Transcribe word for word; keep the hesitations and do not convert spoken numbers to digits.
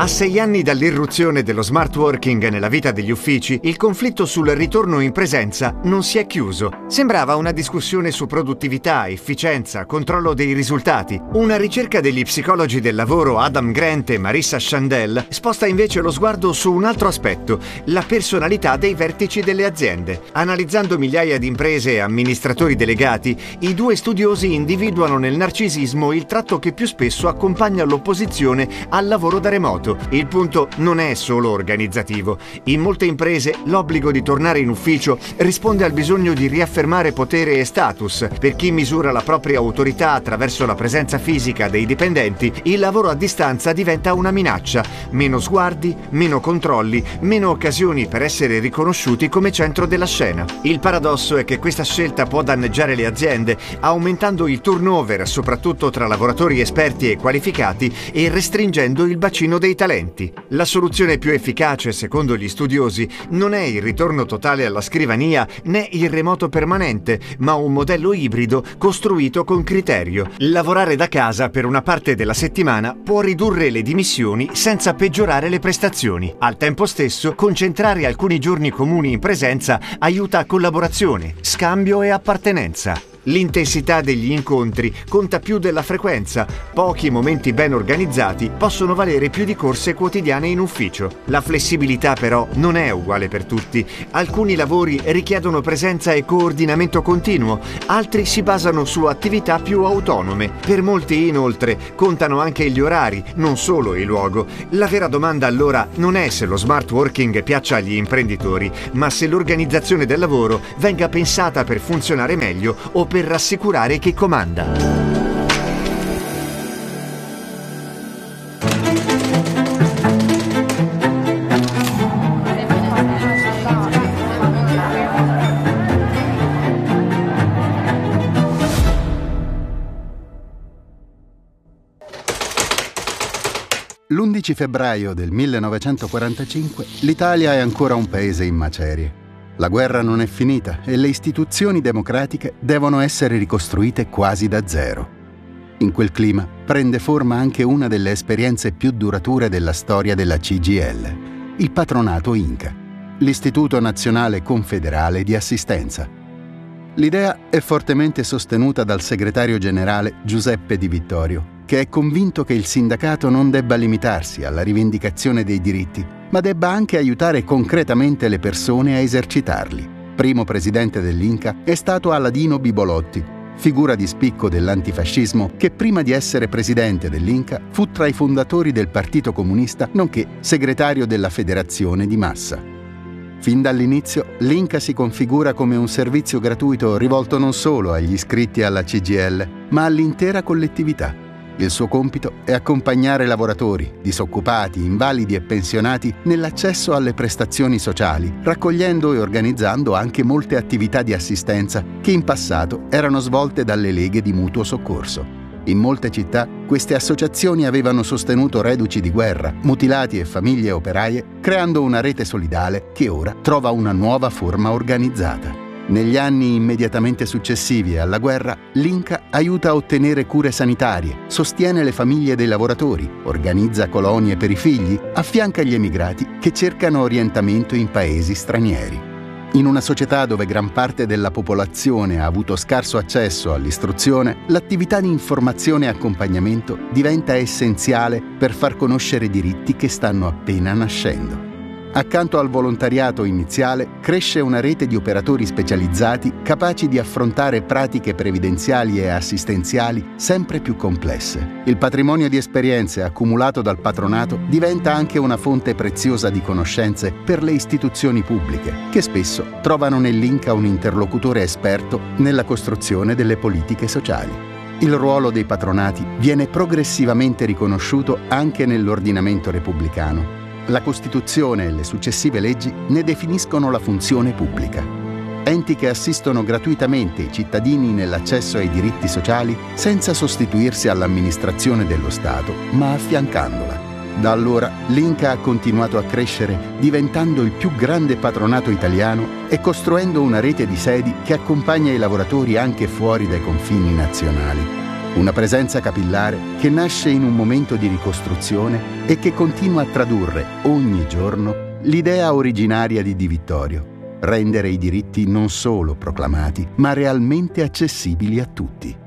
A sei anni dall'irruzione dello smart working nella vita degli uffici, il conflitto sul ritorno in presenza non si è chiuso. Sembrava una discussione su produttività, efficienza, controllo dei risultati. Una ricerca degli psicologi del lavoro Adam Grant e Marissa Chandel sposta invece lo sguardo su un altro aspetto, la personalità dei vertici delle aziende. Analizzando migliaia di imprese e amministratori delegati, i due studiosi individuano nel narcisismo il tratto che più spesso accompagna l'opposizione al lavoro da remoto. Il punto non è solo organizzativo. In molte imprese l'obbligo di tornare in ufficio risponde al bisogno di riaffermare potere e status. Per chi misura la propria autorità attraverso la presenza fisica dei dipendenti, il lavoro a distanza diventa una minaccia. Meno sguardi, meno controlli, meno occasioni per essere riconosciuti come centro della scena. Il paradosso è che questa scelta può danneggiare le aziende, aumentando il turnover soprattutto tra lavoratori esperti e qualificati e restringendo il bacino dei talenti. La soluzione più efficace, secondo gli studiosi, non è il ritorno totale alla scrivania né il remoto permanente, ma un modello ibrido costruito con criterio. Lavorare da casa per una parte della settimana può ridurre le dimissioni senza peggiorare le prestazioni. Al tempo stesso, concentrare alcuni giorni comuni in presenza aiuta collaborazione, scambio e appartenenza. L'intensità degli incontri conta più della frequenza. Pochi momenti ben organizzati possono valere più di corse quotidiane in ufficio. La flessibilità però non è uguale per tutti. Alcuni lavori richiedono presenza e coordinamento continuo, altri si basano su attività più autonome. Per molti, inoltre, contano anche gli orari, non solo il luogo. La vera domanda allora non è se lo smart working piaccia agli imprenditori, ma se l'organizzazione del lavoro venga pensata per funzionare meglio o per rassicurare chi comanda. L'undici febbraio del millenovecentoquarantacinque l'Italia è ancora un paese in macerie. La guerra non è finita e le istituzioni democratiche devono essere ricostruite quasi da zero. In quel clima prende forma anche una delle esperienze più durature della storia della C G I L, il patronato INCA, l'Istituto Nazionale Confederale di Assistenza. L'idea è fortemente sostenuta dal segretario generale Giuseppe Di Vittorio, che è convinto che il sindacato non debba limitarsi alla rivendicazione dei diritti, ma debba anche aiutare concretamente le persone a esercitarli. Primo presidente dell'INCA è stato Aladino Bibolotti, figura di spicco dell'antifascismo che prima di essere presidente dell'INCA fu tra i fondatori del Partito Comunista, nonché segretario della Federazione di Massa. Fin dall'inizio l'INCA si configura come un servizio gratuito rivolto non solo agli iscritti alla C G I L, ma all'intera collettività. Il suo compito è accompagnare lavoratori, disoccupati, invalidi e pensionati nell'accesso alle prestazioni sociali, raccogliendo e organizzando anche molte attività di assistenza che in passato erano svolte dalle leghe di mutuo soccorso. In molte città queste associazioni avevano sostenuto reduci di guerra, mutilati e famiglie operaie, creando una rete solidale che ora trova una nuova forma organizzata. Negli anni immediatamente successivi alla guerra, l'INCA aiuta a ottenere cure sanitarie, sostiene le famiglie dei lavoratori, organizza colonie per i figli, affianca gli emigrati che cercano orientamento in paesi stranieri. In una società dove gran parte della popolazione ha avuto scarso accesso all'istruzione, l'attività di informazione e accompagnamento diventa essenziale per far conoscere diritti che stanno appena nascendo. Accanto al volontariato iniziale cresce una rete di operatori specializzati capaci di affrontare pratiche previdenziali e assistenziali sempre più complesse. Il patrimonio di esperienze accumulato dal patronato diventa anche una fonte preziosa di conoscenze per le istituzioni pubbliche, che spesso trovano nell'INCA un interlocutore esperto nella costruzione delle politiche sociali. Il ruolo dei patronati viene progressivamente riconosciuto anche nell'ordinamento repubblicano. La Costituzione e le successive leggi ne definiscono la funzione pubblica. Enti che assistono gratuitamente i cittadini nell'accesso ai diritti sociali senza sostituirsi all'amministrazione dello Stato, ma affiancandola. Da allora l'INCA ha continuato a crescere, diventando il più grande patronato italiano e costruendo una rete di sedi che accompagna i lavoratori anche fuori dai confini nazionali. Una presenza capillare che nasce in un momento di ricostruzione e che continua a tradurre ogni giorno l'idea originaria di Di Vittorio: rendere i diritti non solo proclamati, ma realmente accessibili a tutti.